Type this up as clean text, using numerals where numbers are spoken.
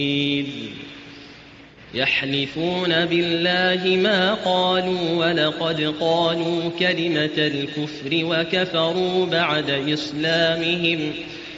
يحلفون بالله ما قالوا ولقد قالوا كلمة الكفر وكفروا بعد إسلامهم